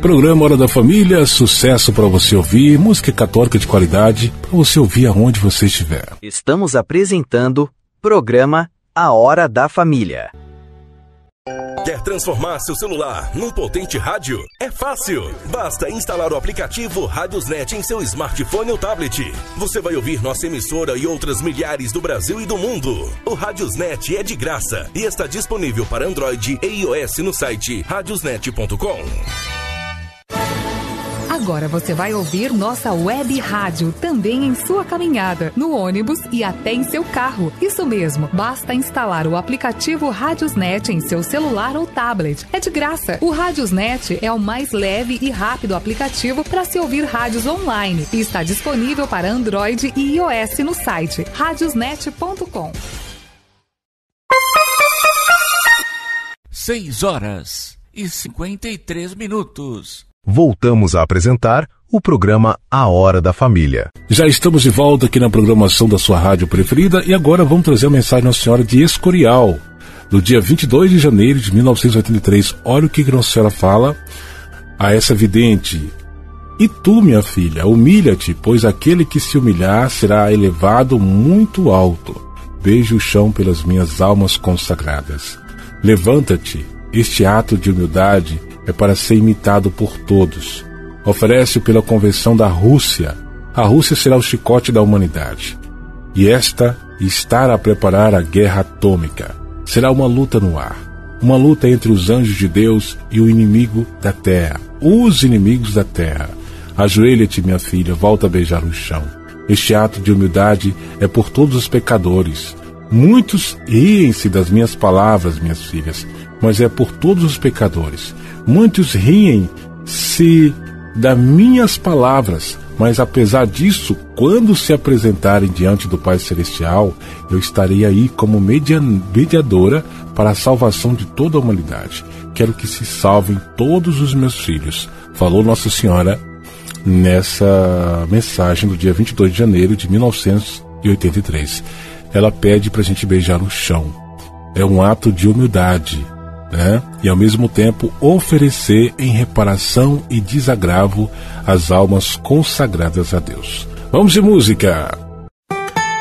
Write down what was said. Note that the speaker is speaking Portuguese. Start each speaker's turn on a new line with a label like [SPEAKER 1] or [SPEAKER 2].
[SPEAKER 1] Programa Hora da Família, sucesso para você ouvir, música católica de qualidade para você ouvir aonde você estiver.
[SPEAKER 2] Estamos apresentando programa A Hora da Família.
[SPEAKER 3] Quer transformar seu celular num potente rádio? É fácil! Basta instalar o aplicativo Radiosnet em seu smartphone ou tablet. Você vai ouvir nossa emissora e outras milhares do Brasil e do mundo. O Radiosnet é de graça e está disponível para Android e iOS no site radiosnet.com.
[SPEAKER 4] Agora você vai ouvir nossa web rádio também em sua caminhada, no ônibus e até em seu carro. Isso mesmo, basta instalar o aplicativo Radiosnet em seu celular ou tablet. É de graça. O Radiosnet é o mais leve e rápido aplicativo para se ouvir rádios online e está disponível para Android e iOS no site radiosnet.com.
[SPEAKER 5] 6h53.
[SPEAKER 6] Voltamos a apresentar o programa A Hora da Família.
[SPEAKER 1] Já estamos de volta aqui na programação da sua rádio preferida e agora vamos trazer a mensagem Nossa Senhora de Escorial, do dia 22 de janeiro de 1983. Olha o que Nossa Senhora fala a essa vidente. E tu, minha filha, humilha-te, pois aquele que se humilhar será elevado muito alto. Beije o chão pelas minhas almas consagradas. Levanta-te, este ato de humildade é para ser imitado por todos. Oferece-o pela convenção da Rússia. A Rússia será o chicote da humanidade. E esta está a preparar a guerra atômica. Será uma luta no ar. Uma luta entre os anjos de Deus e o inimigo da terra. Os inimigos da terra. Ajoelha-te, minha filha, volta a beijar o chão. Este ato de humildade é por todos os pecadores. Muitos riem-se das minhas palavras, minhas filhas, mas é por todos os pecadores. Muitos riem-se das minhas palavras, mas apesar disso, quando se apresentarem diante do Pai Celestial, eu estarei aí como mediadora para a salvação de toda a humanidade. Quero que se salvem todos os meus filhos, falou Nossa Senhora nessa mensagem do dia 22 de janeiro de 1983. Ela pede para a gente beijar o chão. É um ato de humildade, né? E ao mesmo tempo oferecer em reparação e desagravo as almas consagradas a Deus. Vamos de música!